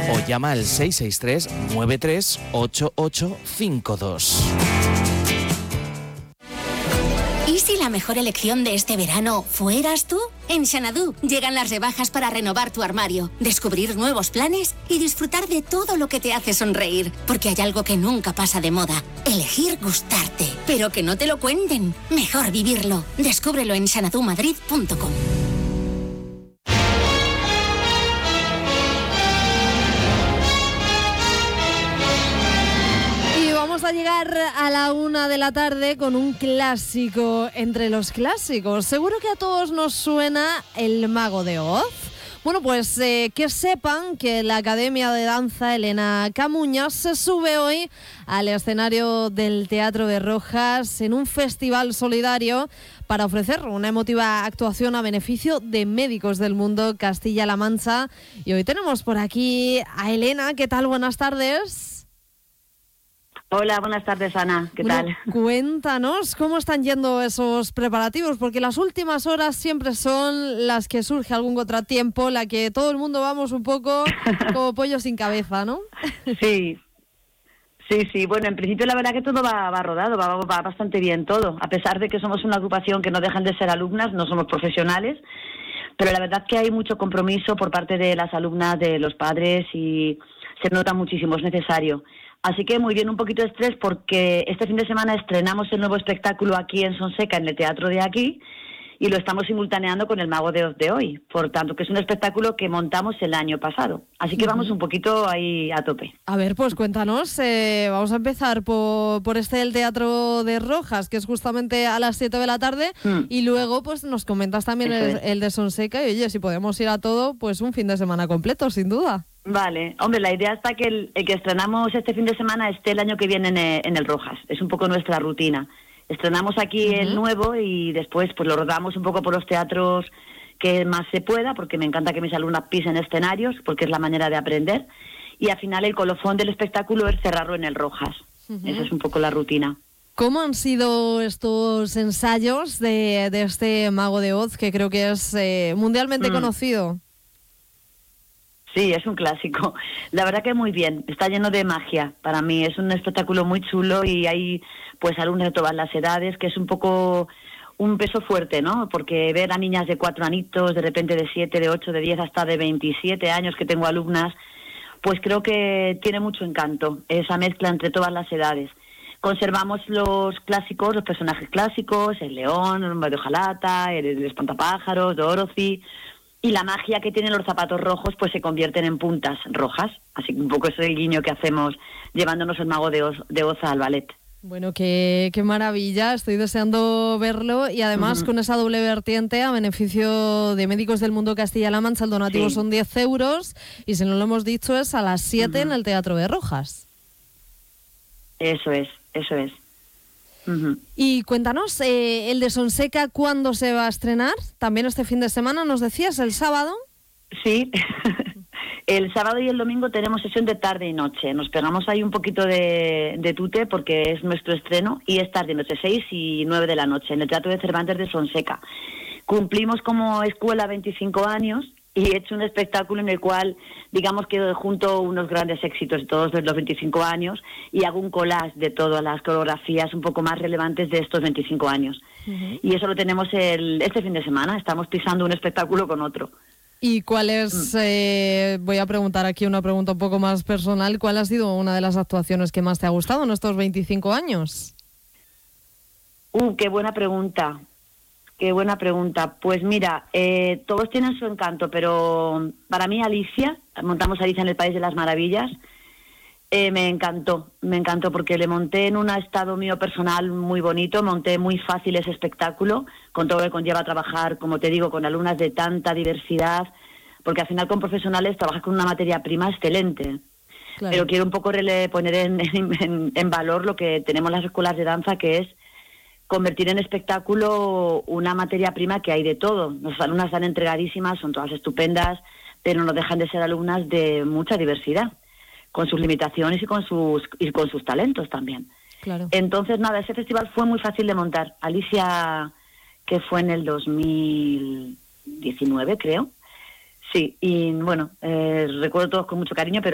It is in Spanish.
o llama al 663 93 8852. ¿Y si la mejor elección de este verano fueras tú? En Xanadu llegan las rebajas para renovar tu armario, descubrir nuevos planes y disfrutar de todo lo que te hace sonreír. Porque hay algo que nunca pasa de moda: elegir gustarte. Pero que no te lo cuenten, mejor vivirlo. Descúbrelo en xanadumadrid.com. A llegar a la 1 de la tarde con un clásico entre los clásicos. Seguro que a todos nos suena El Mago de Oz. Bueno, pues que sepan que la Academia de Danza Elena Camuñas se sube hoy al escenario del Teatro de Rojas en un festival solidario para ofrecer una emotiva actuación a beneficio de médicos del mundo Castilla-La Mancha. Y hoy tenemos por aquí a Elena. ¿Qué tal? Buenas tardes. Hola, buenas tardes, Ana. ¿Qué tal? Cuéntanos cómo están yendo esos preparativos, porque las últimas horas siempre son las que surge algún contratiempo, la que todo el mundo vamos un poco como pollo sin cabeza, ¿no? Sí. Bueno, en principio la verdad que todo va rodado, va bastante bien todo, a pesar de que somos una agrupación que no dejan de ser alumnas, no somos profesionales, pero la verdad que hay mucho compromiso por parte de las alumnas, de los padres, y se nota muchísimo, es necesario. Así que muy bien, un poquito de estrés porque este fin de semana estrenamos el nuevo espectáculo aquí en Sonseca, en el teatro de aquí, y lo estamos simultaneando con El Mago de Oz de hoy. Por tanto, que es un espectáculo que montamos el año pasado. Así que vamos un poquito ahí a tope. A ver, pues cuéntanos. Vamos a empezar por el Teatro de Rojas, que es justamente a las 7 de la tarde, y luego pues nos comentas también el de Sonseca, y oye, si podemos ir a todo, pues un fin de semana completo, sin duda. Vale, hombre, la idea está que el que estrenamos este fin de semana esté el año que viene en el Rojas. Es un poco nuestra rutina. Estrenamos aquí el nuevo y después pues lo rodamos un poco por los teatros que más se pueda, porque me encanta que mis alumnas pisen escenarios, porque es la manera de aprender. Y al final el colofón del espectáculo es cerrarlo en el Rojas. Esa es un poco la rutina. ¿Cómo han sido estos ensayos de este Mago de Oz, que creo que es mundialmente conocido? Sí, es un clásico. La verdad que muy bien. Está lleno de magia. Para mí es un espectáculo muy chulo y hay pues alumnos de todas las edades, que es un poco un peso fuerte, ¿no? Porque ver a niñas de 4 añitos, de repente de 7, de 8, de 10, hasta de 27 años que tengo alumnas, pues creo que tiene mucho encanto esa mezcla entre todas las edades. Conservamos los clásicos, los personajes clásicos, el león, el hombre de hojalata, el espantapájaros, Dorothy. Y la magia que tienen los zapatos rojos pues se convierten en puntas rojas. Así que un poco es el guiño que hacemos llevándonos el Mago de Oz al ballet. Bueno, qué maravilla, estoy deseando verlo, y además con esa doble vertiente a beneficio de médicos del mundo Castilla-La Mancha. El donativo son 10 euros y si no lo hemos dicho es a las 7 en el Teatro de Rojas. Eso es. Y cuéntanos, el de Sonseca, ¿cuándo se va a estrenar? También este fin de semana, nos decías, ¿el sábado? Sí, el sábado y el domingo tenemos sesión de tarde y noche. Nos pegamos ahí un poquito de tute porque es nuestro estreno, y es tarde y noche, 6 y 9 de la noche, en el Teatro de Cervantes de Sonseca. Cumplimos como escuela 25 años y he hecho un espectáculo en el cual, digamos que junto unos grandes éxitos de todos los 25 años y hago un collage de todas las coreografías un poco más relevantes de estos 25 años. Y eso lo tenemos este fin de semana, estamos pisando un espectáculo con otro. ¿Y cuál es, voy a preguntar aquí una pregunta un poco más personal, cuál ha sido una de las actuaciones que más te ha gustado en estos 25 años? Qué buena pregunta. Qué buena pregunta. Pues mira, todos tienen su encanto, pero para mí Alicia, montamos Alicia en el País de las Maravillas, me encantó porque le monté en un estado mío personal muy bonito, monté muy fácil ese espectáculo, con todo lo que conlleva trabajar, como te digo, con alumnas de tanta diversidad, porque al final con profesionales trabajas con una materia prima excelente. Claro. Pero quiero un poco poner en valor lo que tenemos las escuelas de danza, que es convertir en espectáculo una materia prima que hay de todo. Las alumnas están entregadísimas, son todas estupendas, pero no dejan de ser alumnas de mucha diversidad, con sus limitaciones y con sus talentos también. Claro. Entonces, nada, ese festival fue muy fácil de montar. Alicia, que fue en el 2019, creo. Sí, y bueno, recuerdo todos con mucho cariño, pero